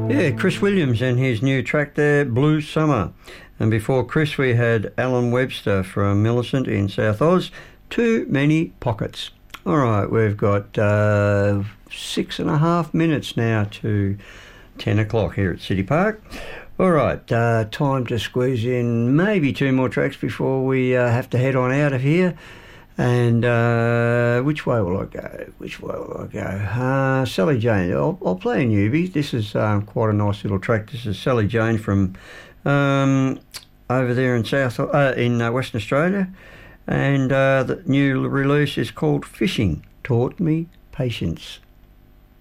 Yeah, Chris Williams and his new track there, Blue Summer. And before Chris, we had Alan Webster from Millicent in South Oz, Too Many Pockets. All right, we've got 6.5 minutes now to 10 o'clock here at City Park. All right, time to squeeze in maybe 2 more tracks before we have to head on out of here. And which way will I go? Sally Jane. I'll play a newbie. This is quite a nice little track. This is Sally Jane from over there in Western Australia. And the new release is called Fishing Taught Me Patience.